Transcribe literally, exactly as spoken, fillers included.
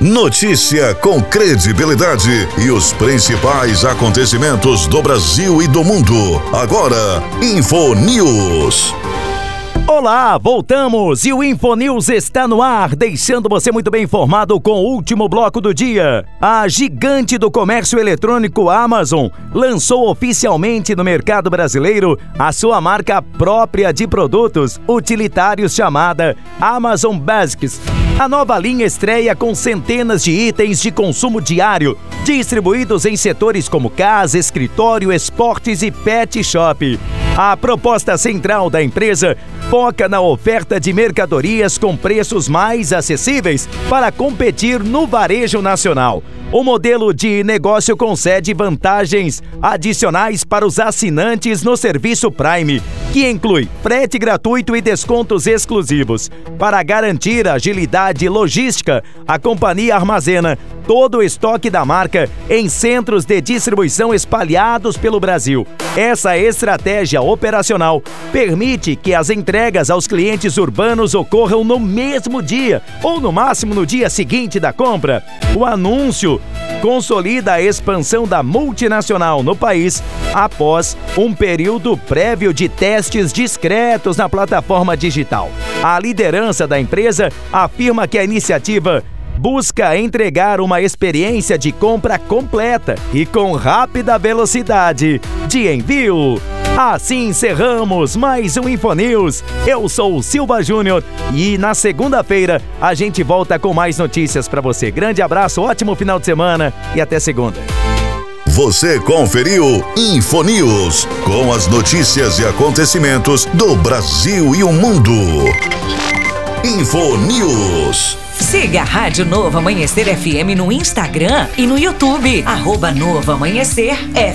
Notícia com credibilidade e os principais acontecimentos do Brasil e do mundo. Agora, Infonews. Olá, voltamos e o Infonews está no ar, deixando você muito bem informado com o último bloco do dia. A gigante do comércio eletrônico Amazon lançou oficialmente no mercado brasileiro a sua marca própria de produtos utilitários chamada Amazon Basics. A nova linha estreia com centenas de itens de consumo diário, distribuídos em setores como casa, escritório, esportes e pet shop. A proposta central da empresa foca na oferta de mercadorias com preços mais acessíveis para competir no varejo nacional. O modelo de negócio concede vantagens adicionais para os assinantes no serviço Prime, que inclui frete gratuito e descontos exclusivos. Para garantir agilidade logística, a companhia armazena todo o estoque da marca em centros de distribuição espalhados pelo Brasil. Essa estratégia operacional permite que as entregas aos clientes urbanos ocorram no mesmo dia ou, no máximo, no dia seguinte da compra. O anúncio consolida a expansão da multinacional no país após um período prévio de testes discretos na plataforma digital. A liderança da empresa afirma que a iniciativa busca entregar uma experiência de compra completa e com rápida velocidade de envio. Assim encerramos mais um Infonews. Eu sou o Silva Júnior e na segunda-feira a gente volta com mais notícias para você. Grande abraço, ótimo final de semana e até segunda. Você conferiu Infonews, com as notícias e acontecimentos do Brasil e o mundo. Infonews. Siga a Rádio Novo Amanhecer F M no Instagram e no YouTube. Arroba Novo Amanhecer F M.